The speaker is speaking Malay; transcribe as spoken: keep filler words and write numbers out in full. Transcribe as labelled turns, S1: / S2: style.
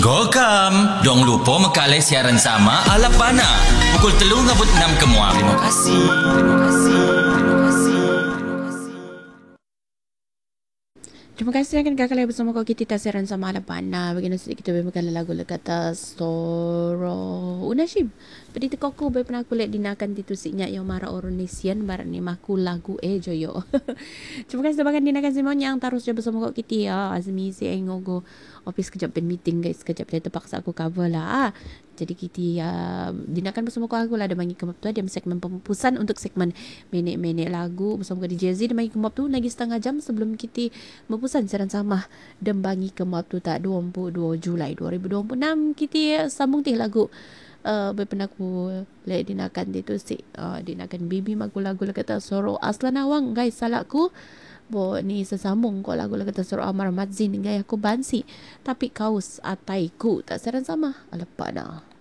S1: Gokam, dong lupa mekalai siaran sama ala pana. Pukul telur ngabut enam kemuang. Terima kasih. Terima kasih. Terima kasih.
S2: Terima kasih akan kakak bersama kau kita siaran sama ala pana. Bagaimana sedikit kita bermakan lagu kata Soro Unashim. Pedi teko aku bae pernah aku lihat dinakan titu siknya yang marah Oronesian barat ni maku lagu eh joyo. Terima kasih bahkan dinakan semua yang terus je bersama kau kita ya. Azmi si engogo office kejap pen meeting guys, kejap dia terpaksa aku cover lah. Ah. Jadi kita uh, dinakan bersama kau aku lah ada bagi kemap tu ada segmen pemupusan untuk segmen minit-minit lagu bersama kau D J Z dan bagi kemap tu lagi setengah jam sebelum kita memupusan siaran sama dan bagi kemap tu tak dua puluh dua Julai dua ribu dua puluh enam kita sambung teh lagu Uh, pernah aku lihat dinakan dia tu si uh, dinakan bibi maku lagu kata Soro Aslan Awang guys salahku bo ni sesambung kau lagu kata Soro Amar Madzin gaya aku bansi tapi kaus ataiku tak saran sama alepa dah.